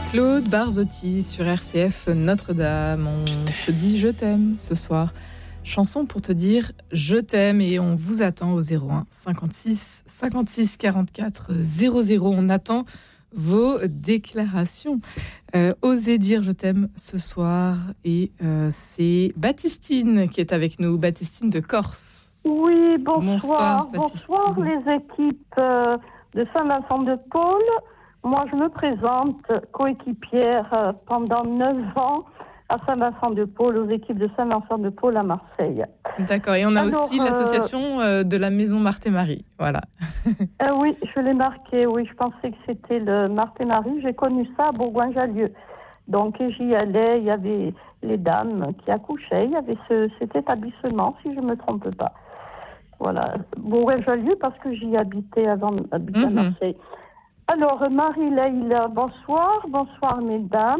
Claude Barzotti sur RCF Notre-Dame. On se dit je t'aime ce soir. Chanson pour te dire je t'aime et on vous attend au 01 56 56 44 00. On attend vos déclarations. Osez dire je t'aime ce soir et c'est Baptistine qui est avec nous. Baptistine de Corse. Oui, bonsoir. Bonsoir les équipes de Saint-Vincent-de-Paul. Moi, je me présente coéquipière pendant 9 ans à Saint-Vincent-de-Paul, aux équipes de Saint-Vincent-de-Paul à Marseille. D'accord, et on a aussi l'association de la Maison Marthe et Marie, voilà. Oui, je l'ai marqué, oui, je pensais que c'était le Marthe et Marie. J'ai connu ça à Bourgoin-Jallieu. Donc, j'y allais, il y avait les dames qui accouchaient, il y avait cet établissement, si je ne me trompe pas. Voilà, Bourgoin-Jallieu, parce que j'y habitais avant d'habiter à Marseille. Alors, Marie-Leïla, bonsoir mesdames.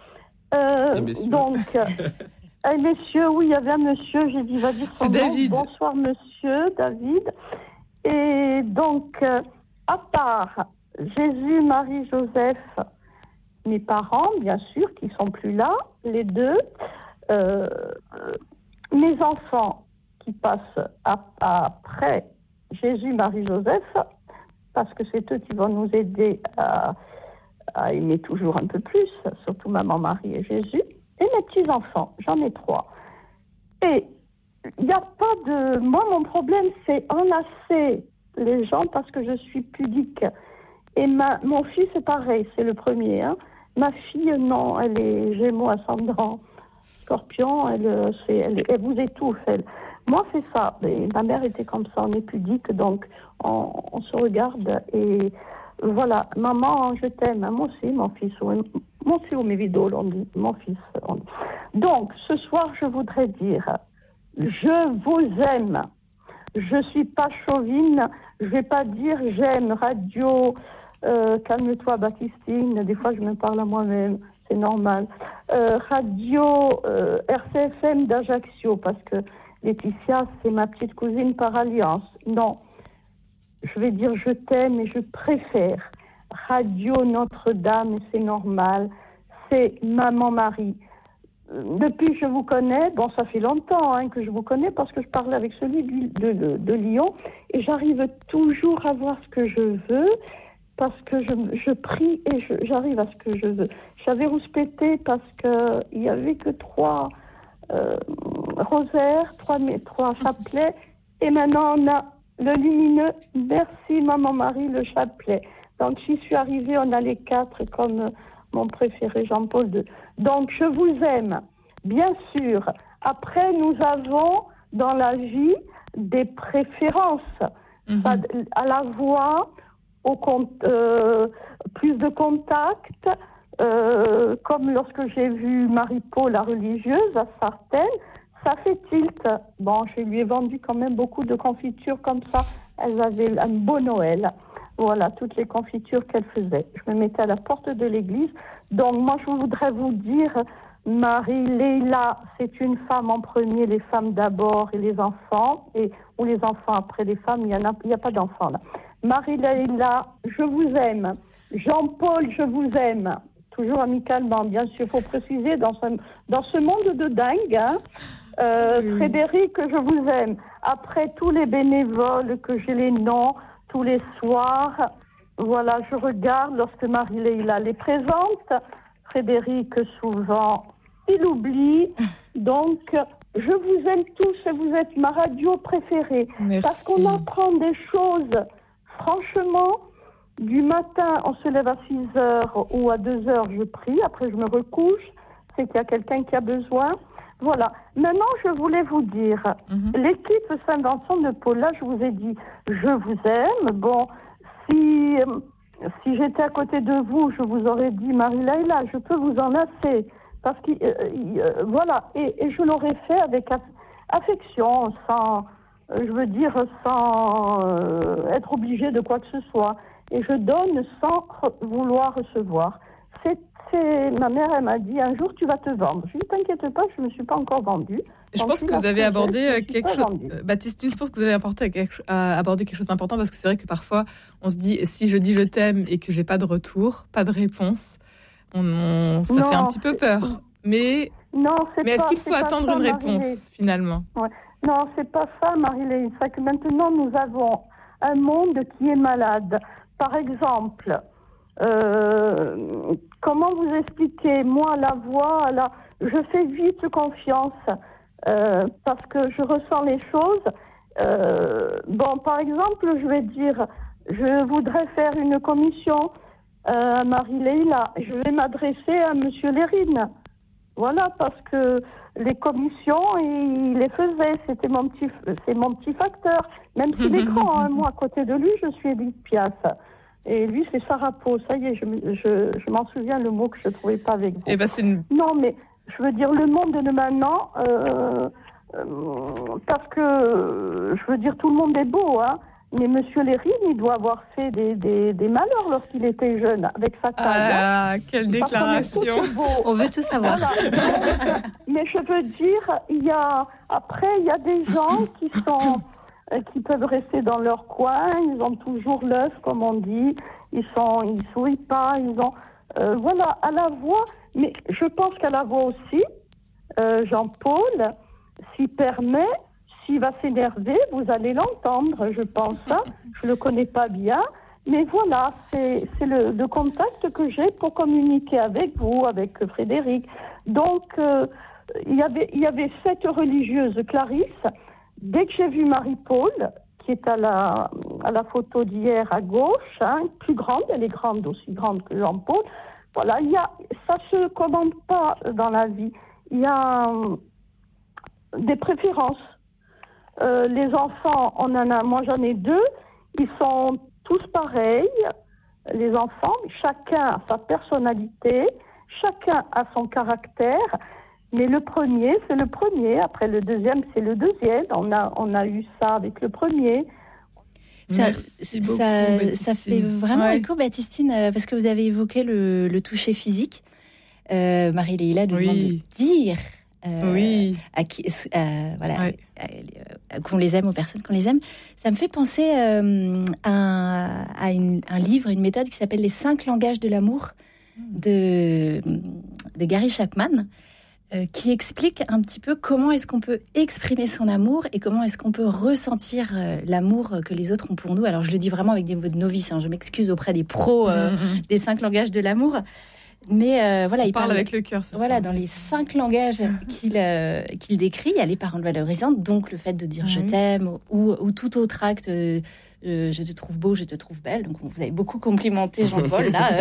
Messieurs, oui, il y avait un monsieur, j'ai dit, va dire son nom. David. Bonsoir monsieur, David. Et donc, à part Jésus, Marie, Joseph, mes parents, bien sûr, qui sont plus là, les deux, mes enfants qui passent après Jésus, Marie, Joseph, parce que c'est eux qui vont nous aider à aimer toujours un peu plus, surtout maman, Marie et Jésus, et mes petits-enfants, j'en ai 3. Et il n'y a pas de... Moi, mon problème, c'est enlacer les gens parce que je suis pudique. Et mon fils, c'est pareil, c'est le premier. Hein. Ma fille, non, elle est Gémeaux ascendant Scorpion, elle vous étouffe, elle. Moi, c'est ça. Et ma mère était comme ça, on est pudique, donc on se regarde et voilà. Maman, je t'aime. Moi aussi, mon fils. Mon fils, mes vidéos, on dit. Mon fils. Donc, ce soir, je voudrais dire, je vous aime. Je suis pas chauvine. Je vais pas dire j'aime radio. Calme-toi, Baptistine. Des fois, je me parle à moi-même. C'est normal. Radio RCFM d'Ajaccio, parce que Laetitia, c'est ma petite cousine par alliance. Non, je vais dire je t'aime et je préfère Radio Notre-Dame, c'est normal, c'est Maman Marie. Depuis que je vous connais, bon, ça fait longtemps que je vous connais parce que je parlais avec celui de Lyon et j'arrive toujours à voir ce que je veux parce que je prie et j'arrive à ce que je veux. J'avais rouspété parce qu'il n'y avait que 3 rosaires, 3 chapelets, et maintenant on a le lumineux. Merci Maman Marie, le chapelet. Donc j'y suis arrivée, on a les 4 comme mon préféré Jean-Paul II. Donc je vous aime, bien sûr. Après nous avons dans la vie des préférences, à la voix, plus de contact. Comme lorsque j'ai vu Marie-Paul, la religieuse, à Sartène, ça fait tilt. Bon, je lui ai vendu quand même beaucoup de confitures comme ça. Elle avait un beau Noël. Voilà, toutes les confitures qu'elle faisait. Je me mettais à la porte de l'église. Donc, moi, je voudrais vous dire, Marie-Leïla, c'est une femme en premier, les femmes d'abord et les enfants, ou les enfants après les femmes, il n'y a pas d'enfants là. Marie-Leïla, je vous aime. Jean-Paul, je vous aime. Toujours amicalement, bien sûr, il faut préciser, dans ce monde de dingue, Frédéric, je vous aime. Après tous les bénévoles que j'ai les noms, tous les soirs, voilà, je regarde lorsque Marie-Leïla les présente. Frédéric, souvent, il oublie. Donc, je vous aime tous et vous êtes ma radio préférée. Merci. Parce qu'on apprend des choses, franchement. Du matin, on se lève à 6h ou à 2h, je prie. Après, je me recouche. C'est qu'il y a quelqu'un qui a besoin. Voilà. Maintenant, je voulais vous dire, l'équipe Saint-Vincent-de-Paul, là, je vous ai dit, je vous aime. Bon, si j'étais à côté de vous, je vous aurais dit, Marie-Leïla, je peux vous enlacer. Parce que, voilà. Et je l'aurais fait avec affection, sans être obligée de quoi que ce soit. Et je donne sans vouloir recevoir. Ma mère, elle m'a dit, un jour, tu vas te vendre. Je lui ai dit, t'inquiète pas, je ne me suis pas encore vendue. Je pense que vous avez abordé quelque chose... Baptistine, je pense que vous avez abordé quelque chose d'important parce que c'est vrai que parfois, on se dit, si je dis je t'aime et que j'ai pas de retour, pas de réponse, Ça fait un petit peu peur. Mais est-ce qu'il faut attendre une réponse, finalement? Ouais. Non, c'est pas ça, Marie-Léine. C'est que maintenant, nous avons un monde qui est malade. Par exemple, comment vous expliquer? Moi, la voix, je fais vite confiance parce que je ressens les choses. Par exemple, je vais dire, je voudrais faire une commission à Marie-Léine. Je vais m'adresser à Monsieur Lérine. Voilà, parce que les commissions, il les faisait. C'est mon petit facteur. Même s'il est grand, hein, moi, à côté de lui, je suis Edith Piaf. Et lui, c'est Sarah Pau. Ça y est, je m'en souviens le mot que je ne trouvais pas avec vous. Non, mais je veux dire, le monde de maintenant, parce que, je veux dire, tout le monde est beau, hein. Mais Monsieur Lérine, il doit avoir fait des malheurs lorsqu'il était jeune, avec sa taille. Ah, quelle déclaration! On veut tout savoir. Voilà. Mais je veux dire, il y a des gens qui peuvent rester dans leur coin, ils ont toujours l'œuf, comme on dit, ils sourient pas, ils ont, à la voix, mais je pense qu'à la voix aussi, Jean-Paul, s'il permet, s'il va s'énerver, vous allez l'entendre, je pense. Je le connais pas bien, mais voilà, c'est le contact que j'ai pour communiquer avec vous, avec Frédéric. Donc, il y avait cette religieuse Clarisse. Dès que j'ai vu Marie-Paul, qui est à la photo d'hier à gauche, hein, plus grande, elle est grande, aussi grande que Jean-Paul. Voilà, ça se commande pas dans la vie. Il y a des préférences. Les enfants, moi j'en ai 2, ils sont tous pareils, les enfants, chacun a sa personnalité, chacun a son caractère, mais le premier, c'est le premier, après le deuxième, c'est le deuxième, on a eu ça avec le premier. Ça fait vraiment écho, Baptistine, parce que vous avez évoqué le toucher physique. Marie-Léila nous demande de dire qu'on les aime, aux personnes qu'on les aime. Ça me fait penser à un livre, une méthode qui s'appelle Les 5 langages de l'amour de Gary Chapman, qui explique un petit peu comment est-ce qu'on peut exprimer son amour et comment est-ce qu'on peut ressentir l'amour que les autres ont pour nous. Alors je le dis vraiment avec des mots de novice, hein, je m'excuse auprès des pros des 5 langages de l'amour. Mais il parle avec le cœur. Dans les 5 langages qu'il décrit, il y a les paroles valorisantes, donc le fait de dire je t'aime ou tout autre acte, je te trouve beau, je te trouve belle. Donc vous avez beaucoup complimenté Jean-Paul là.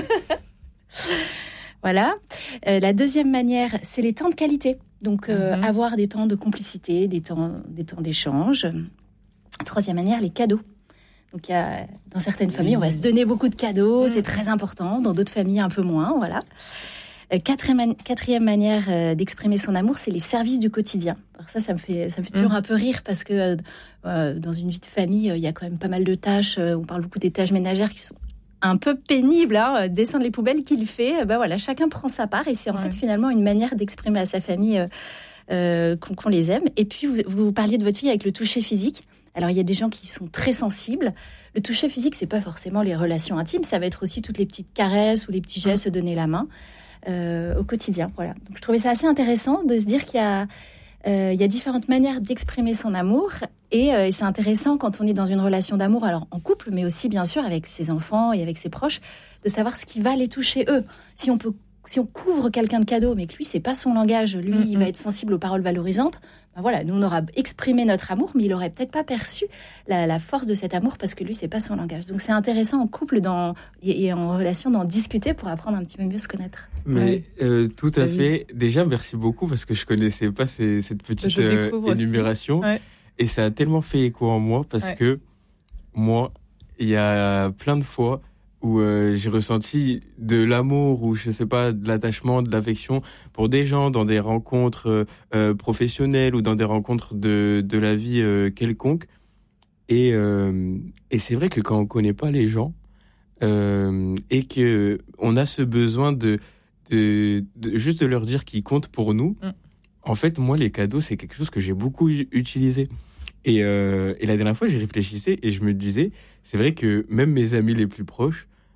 Voilà. La deuxième manière, c'est les temps de qualité. Donc avoir des temps de complicité, des temps d'échange. Troisième manière, les cadeaux. Donc, dans certaines familles, on va se donner beaucoup de cadeaux, c'est très important. Dans d'autres familles, un peu moins, voilà. Quatrième manière d'exprimer son amour, c'est les services du quotidien. Alors ça me fait toujours un peu rire parce que dans une vie de famille, il y a quand même pas mal de tâches. On parle beaucoup des tâches ménagères qui sont un peu pénibles. Hein. Descendre les poubelles qu'il fait, chacun prend sa part. Et c'est en fait finalement une manière d'exprimer à sa famille qu'on les aime. Et puis, vous parliez de votre fille avec le toucher physique. Alors, il y a des gens qui sont très sensibles. Le toucher physique, c'est pas forcément les relations intimes. Ça va être aussi toutes les petites caresses ou les petits gestes, donner la main au quotidien. Voilà. Donc, je trouvais ça assez intéressant de se dire qu'il y a différentes manières d'exprimer son amour. Et c'est intéressant quand on est dans une relation d'amour, alors en couple, mais aussi, bien sûr, avec ses enfants et avec ses proches, de savoir ce qui va les toucher eux. Si on couvre quelqu'un de cadeaux, mais que lui, c'est pas son langage, lui, il va être sensible aux paroles valorisantes, nous, on aura exprimé notre amour, mais il aurait peut-être pas perçu la force de cet amour parce que lui, c'est pas son langage. Donc, c'est intéressant en couple et en relation d'en discuter pour apprendre un petit peu mieux se connaître. Mais tout à fait. Déjà, merci beaucoup parce que je connaissais pas cette petite énumération. Et ça a tellement fait écho en moi parce que moi, il y a plein de fois où j'ai ressenti de l'amour ou je sais pas, de l'attachement, de l'affection pour des gens dans des rencontres professionnelles ou dans des rencontres de la vie quelconque. Et c'est vrai que quand on connaît pas les gens et que on a ce besoin de juste de leur dire qu'ils comptent pour nous. En fait, moi, les cadeaux, c'est quelque chose que j'ai beaucoup utilisé. Et la dernière fois, j'y réfléchissais et je me disais, c'est vrai que même mes amis les plus proches,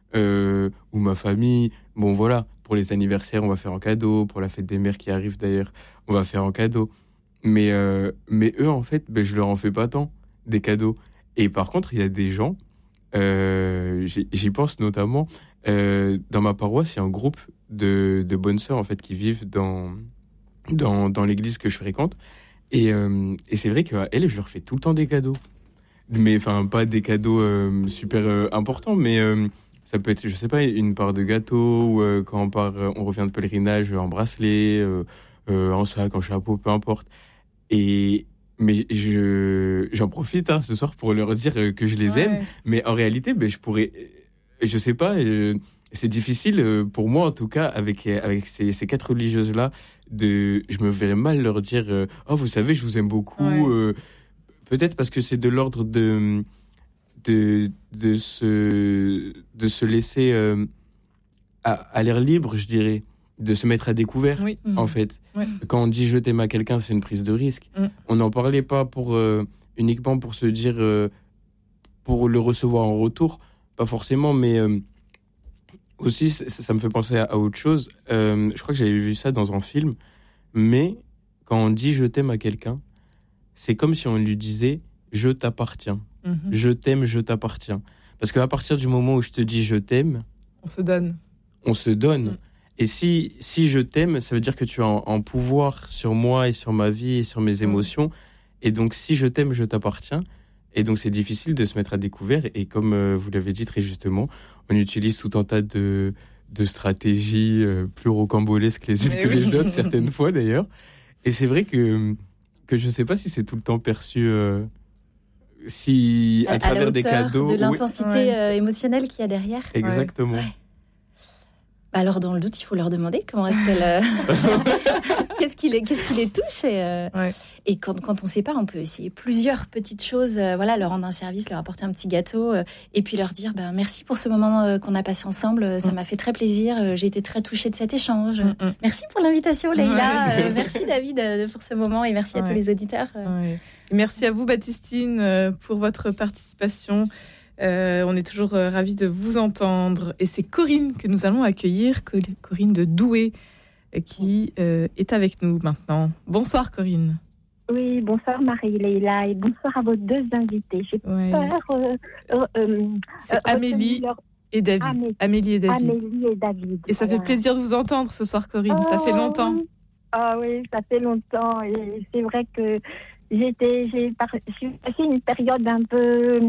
ou ma famille. Bon, voilà, pour les anniversaires, on va faire en cadeau. Pour la fête des mères qui arrive d'ailleurs, on va faire en cadeau. Mais eux, en fait, je leur en fais pas tant des cadeaux. Et par contre, il y a des gens, j'y pense notamment, dans ma paroisse, il y a un groupe de bonnes sœurs en fait, qui vivent dans l'église que je fréquente. Et c'est vrai qu'à elles, je leur fais tout le temps des cadeaux. Mais enfin, pas des cadeaux super importants, mais ça peut être, je sais pas, une part de gâteau, ou quand on revient de pèlerinage, en bracelet, en sac, en chapeau, peu importe. Mais j'en profite ce soir pour leur dire que je les aime. Mais en réalité, je pourrais, je sais pas, c'est difficile pour moi en tout cas avec ces 4 religieuses là. Je me verrais mal leur dire oh, vous savez, je vous aime beaucoup. Peut-être parce que c'est de l'ordre de se laisser à l'air libre, je dirais, de se mettre à découvert, en fait. Quand on dit je t'aime à quelqu'un, c'est une prise de risque. On n'en parlait pas uniquement pour se dire, pour le recevoir en retour, pas forcément, mais aussi, ça me fait penser à autre chose. Je crois que j'avais vu ça dans un film, mais quand on dit je t'aime à quelqu'un, c'est comme si on lui disait je t'appartiens. Je t'aime, je t'appartiens. Parce qu'à partir du moment où je te dis je t'aime, on se donne. Et si je t'aime, ça veut dire que tu as un pouvoir sur moi et sur ma vie et sur mes émotions. Et donc, si je t'aime, je t'appartiens. Et donc, c'est difficile de se mettre à découvert. Et comme vous l'avez dit très justement, on utilise tout un tas de stratégies plus rocambolesques les unes que les autres, certaines fois d'ailleurs. Et c'est vrai que je ne sais pas si c'est tout le temps perçu... si à travers des cadeaux... de l'intensité émotionnelle qu'il y a derrière. Exactement. Ouais. Alors, dans le doute, il faut leur demander comment est-ce qu'elle... qu'est-ce qui les touche et quand on ne sait pas, on peut essayer plusieurs petites choses, leur rendre un service, leur apporter un petit gâteau, et puis leur dire merci pour ce moment qu'on a passé ensemble, ça m'a fait très plaisir, j'ai été très touchée de cet échange. Merci pour l'invitation, Leïla, merci David pour ce moment, et merci à tous les auditeurs. Merci à vous, Baptistine, pour votre participation. On est toujours ravis de vous entendre. Et c'est Corinne que nous allons accueillir, Corinne de Douai, qui est avec nous maintenant. Bonsoir Corinne. Oui, bonsoir Marie-Leïla et bonsoir à vos 2 invités. J'ai peur... c'est Amélie et David. Amélie et David. Et ça fait plaisir de vous entendre ce soir, Corinne. Ça fait longtemps. Ah oui, ça fait longtemps. Et c'est vrai que j'ai passé une période un peu...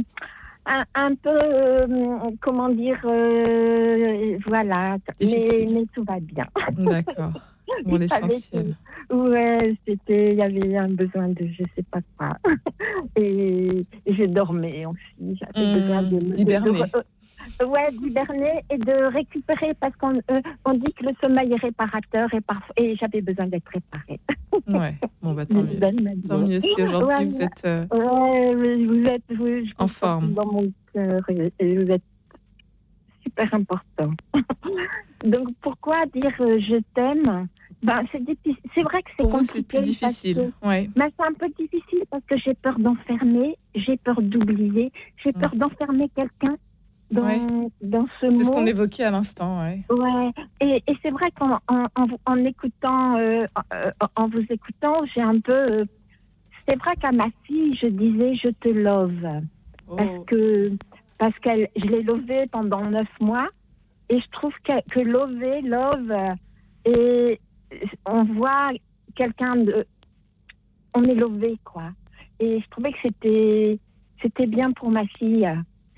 comment dire, voilà, mais tout va bien. D'accord, bon, l'essentiel. Il y avait un besoin de je sais pas quoi. Et je dormais aussi, j'avais besoin d'hiberner. D'hiberner et de récupérer, parce qu'on dit que le sommeil est réparateur, et j'avais besoin d'être réparée. Tant mieux. Tant mieux si aujourd'hui vous êtes en forme. Dans mon cœur, et vous êtes super important. Donc pourquoi dire je t'aime? C'est vrai que c'est pour compliqué. Vous, c'est plus difficile. C'est un peu difficile parce que j'ai peur d'enfermer, j'ai peur d'oublier, j'ai peur d'enfermer quelqu'un dans ce mot. C'est ce qu'on évoquait à l'instant. Et c'est vrai qu'en écoutant, en vous écoutant, j'ai un peu... c'est vrai qu'à ma fille, je disais « je te love ». Parce que je l'ai lovée pendant 9 mois. Et je trouve que love, et on voit quelqu'un de... on est lové, quoi. Et je trouvais que c'était bien pour ma fille.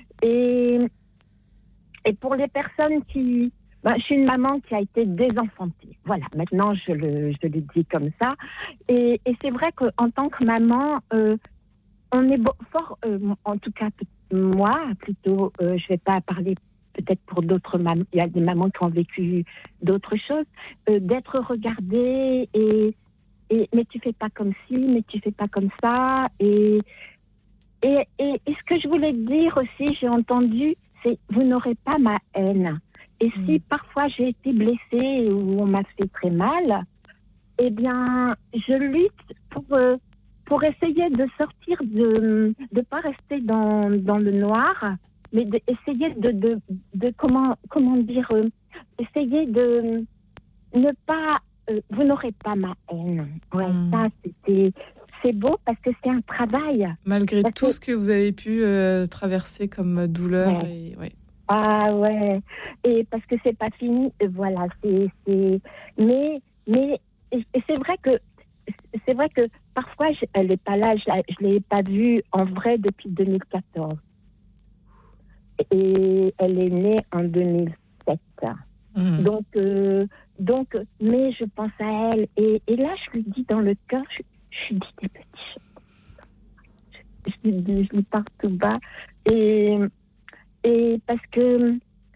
Et pour les personnes qui... je suis une maman qui a été désenfantée. Voilà, maintenant je le dis comme ça. Et c'est vrai qu'en tant que maman, on est fort, en tout cas moi, plutôt, je ne vais pas parler peut-être pour d'autres mamans, il y a des mamans qui ont vécu d'autres choses, d'être regardée mais tu fais pas comme ci, mais tu fais pas comme ça. Et ce que je voulais dire aussi, j'ai entendu, c'est vous n'aurez pas ma haine. Et si parfois j'ai été blessée ou on m'a fait très mal, eh bien, je lutte pour essayer de sortir, de pas rester dans le noir essayer de comment dire, essayer de ne pas, vous n'aurez pas ma haine. Ouais, ça c'est beau parce que c'est un travail. Malgré tout ce que vous avez pu traverser comme douleur. Ouais. Ah ouais, et parce que c'est pas fini, voilà, mais c'est vrai que parfois elle n'est pas là, je l'ai pas vue en vrai depuis 2014. Et elle est née en 2007. Donc, mais je pense à elle et là je lui dis dans le cœur, je lui dis des petits choses. Je lui parle tout bas et parce que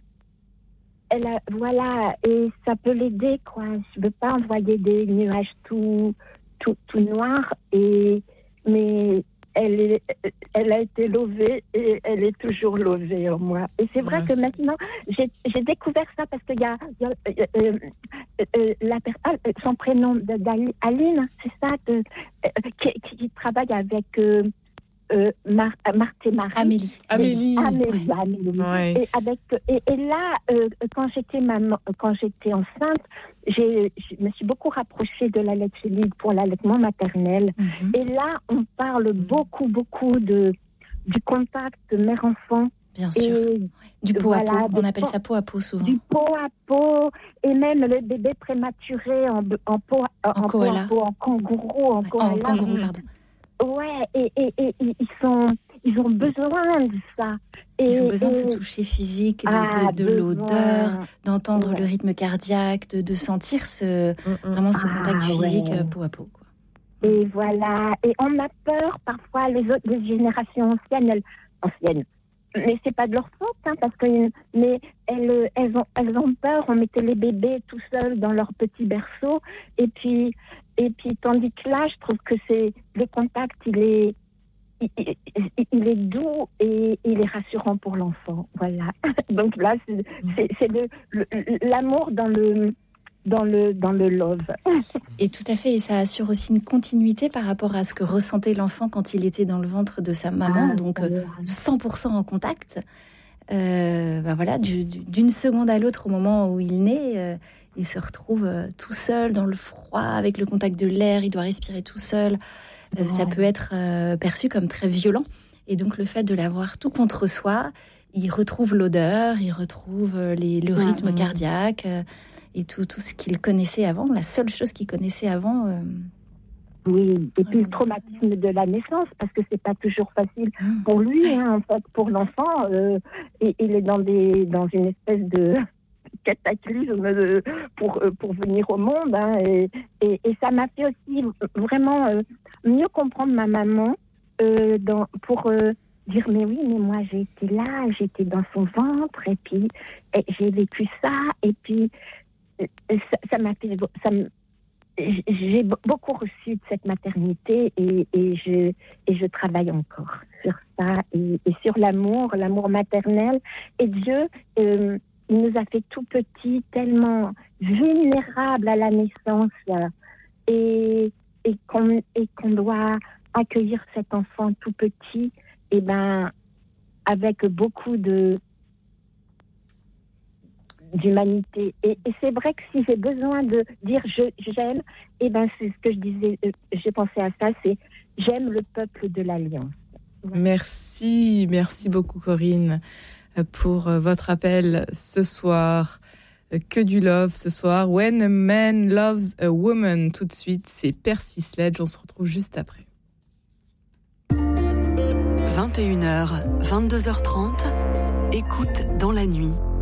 voilà, et ça peut l'aider, quoi. Je veux pas envoyer des nuages tout noirs, mais elle a été levée et elle est toujours levée en moi. Et c'est vrai que maintenant, j'ai découvert ça parce qu'il y a son prénom d'Aline, c'est ça, qui travaille avec Marthe et Marie. Amélie. Ouais. Et là, quand j'étais enceinte, je me suis beaucoup rapprochée de la laite libre pour l'allaitement maternel. Et là, on parle beaucoup du contact mère-enfant. Bien sûr. Du pot à peau. On appelle ça pot à peau souvent. Du pot à peau. Et même le bébé prématuré en pot à peau, en kangourou. En kangourou, pardon. Ouais, et ils ont besoin de ça. Ils ont besoin de se toucher physique, de l'odeur, d'entendre le rythme cardiaque, de sentir vraiment ce contact physique peau à peau, quoi. Et voilà. Et on a peur parfois, les générations anciennes. Mais c'est pas de leur faute, parce que elles ont peur. On mettait les bébés tout seuls dans leur petit berceau, et puis tandis que là, je trouve que le contact, il est doux et il est rassurant pour l'enfant. Voilà. Donc là, c'est l'amour dans le love. Et tout à fait, et ça assure aussi une continuité par rapport à ce que ressentait l'enfant quand il était dans le ventre de sa maman, donc 100% en contact. Voilà, d'une seconde à l'autre, au moment où il naît, il se retrouve tout seul dans le froid, avec le contact de l'air, il doit respirer tout seul. Ça peut être perçu comme très violent. Et donc le fait de l'avoir tout contre soi, il retrouve l'odeur, il retrouve le rythme cardiaque et tout ce qu'il connaissait avant, la seule chose qu'il connaissait avant. Oui, et puis le traumatisme de la naissance, parce que c'est pas toujours facile pour lui, en fait, pour l'enfant. Et il est dans une espèce de cataclysme pour venir au monde, et ça m'a fait aussi vraiment mieux comprendre ma maman pour dire mais moi j'ai été là, j'étais dans son ventre, et puis j'ai vécu ça, et puis ça m'a fait j'ai beaucoup reçu de cette maternité, et je travaille encore sur ça, et sur l'amour maternel. Et Dieu il nous a fait tout petits, tellement vulnérables à la naissance, et qu'on doit accueillir cet enfant tout petit, et avec beaucoup d'humanité. Et c'est vrai que si j'ai besoin de dire j'aime, c'est ce que je disais, j'ai pensé à ça, c'est j'aime le peuple de l'Alliance. Voilà. Merci beaucoup Corinne pour votre appel ce soir. Que du love ce soir. When a Man Loves a Woman. Tout de suite, c'est Percy Sledge. On se retrouve juste après. 21h, 22h30. Écoute dans la nuit.